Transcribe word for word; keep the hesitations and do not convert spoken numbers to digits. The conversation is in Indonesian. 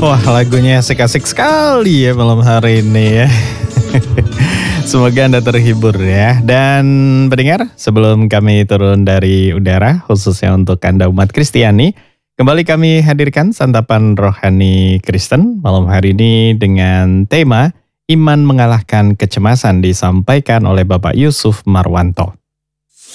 Wah, lagunya asik-asik sekali ya malam hari ini ya. Semoga Anda terhibur ya. Dan pendengar, sebelum kami turun dari udara, khususnya untuk Anda umat Kristiani, kembali kami hadirkan santapan rohani Kristen malam hari ini dengan tema Iman Mengalahkan Kecemasan disampaikan oleh Bapak Yusuf Marwanto.